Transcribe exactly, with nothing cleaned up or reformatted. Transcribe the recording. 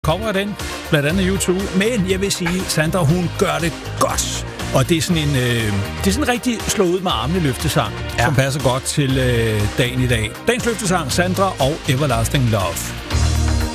Kommer af den, blandt andet YouTube. Men jeg vil sige, Sandra, hun gør det godt. Og det er sådan en, øh, det er sådan en rigtig slå ud med armene løftesang, ja. Som passer godt til øh, dagen i dag. Dagens løftesang, Sandra og Everlasting Love.